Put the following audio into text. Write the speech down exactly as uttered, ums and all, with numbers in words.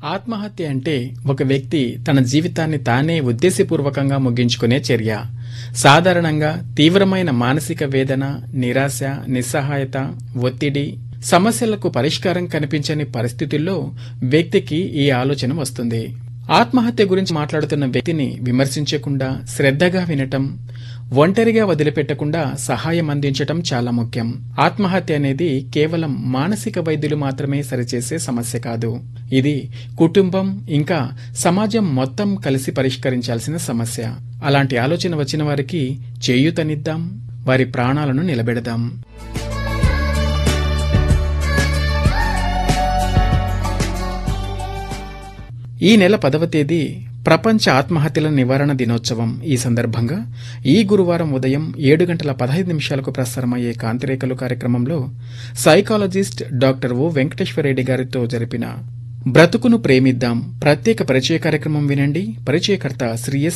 ఆత్మహత్య అంటే ఒక వ్యక్తి తన జీవితాన్ని తానే ఉద్దేశపూర్వకంగా ముగించుకునే చర్య. సాధారణంగా తీవ్రమైన మానసిక వేదన, నిరాశ, నిస్సహాయత, ఒత్తిడి, సమస్యలకు పరిష్కారం కనిపించని పరిస్థితుల్లో వ్యక్తికి ఈ ఆలోచన వస్తుంది. ఆత్మహత్య గురించి మాట్లాడుతున్న వ్యక్తిని విమర్శించకుండా శ్రద్ధగా వినటం, ఒంటరిగా వదిలిపెట్టకుండా సహాయం అందించటం చాలా ముఖ్యం. ఆత్మహత్య అనేది కేవలం మానసిక వైద్యులు మాత్రమే సరిచేసే సమస్య కాదు. ఇది కుటుంబం ఇంకా సమాజం మొత్తం కలిసి పరిష్కరించాల్సిన సమస్య. అలాంటి ఆలోచన వచ్చిన వారికి చేయూతనిద్దాం, వారి ప్రాణాలను నిలబెడదాం. ఈ నెల పదవ తేదీ ప్రపంచ ఆత్మహత్యల నివారణ దినోత్సవం. ఈ సందర్భంగా ఈ గురువారం ఉదయం ఏడు గంటల పదహైదు నిమిషాలకు ప్రసారమయ్యే కాంతిరేఖలు కార్యక్రమంలో సైకాలజిస్ట్ డాక్టర్ ఓ వెంకటేశ్వరరెడ్డి గారితో జరిపిన బ్రతుకును ప్రేమిద్దాం ప్రత్యేక పరిచయ కార్యక్రమం వినండి. పరిచయకర్త శ్రీ ఎస్